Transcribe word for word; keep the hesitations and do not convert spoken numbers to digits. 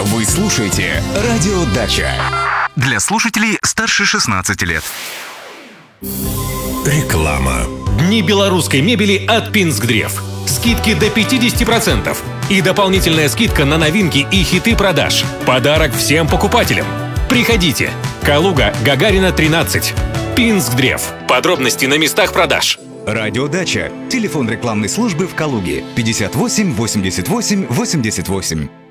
Вы слушаете «Радио Дача». Для слушателей старше шестнадцати лет. Реклама. Дни белорусской мебели от Пинск-Древ. Скидки до пятьдесят процентов. И дополнительная скидка на новинки и хиты продаж. Подарок всем покупателям. Приходите. Калуга, Гагарина, тринадцать. Пинск-Древ. Подробности на местах продаж. «Радио Дача». Телефон рекламной службы в Калуге. пятьдесят восемь восемьдесят восемь восемьдесят восемь.